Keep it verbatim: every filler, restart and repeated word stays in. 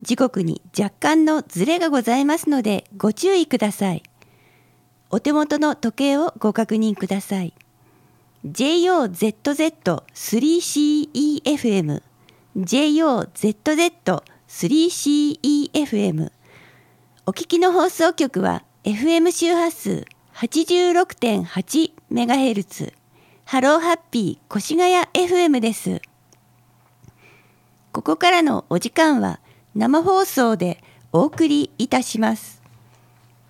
時刻に若干のズレがございますのでご注意ください。お手元の時計をご確認ください。ジェイオーゼットゼットスリーシーイーエフエム ジェイオーゼットゼットスリーシーイーエフエム お聞きの放送局は エフエム 周波数 はちじゅうろくてんはちメガヘルツ ハローハッピー越谷 エフエム です。ここからのお時間は生放送でお送りいたします。